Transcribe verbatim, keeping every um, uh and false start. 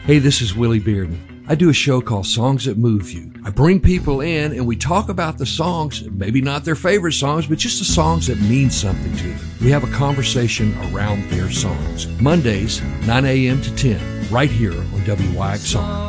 Hey, this is Willie Bearden. I do a show called Songs That Move You. I bring people in and we talk about the songs, maybe not their favorite songs, but just the songs that mean something to them. We have a conversation around their songs. Mondays, nine a.m. to ten, right here on W Y X R.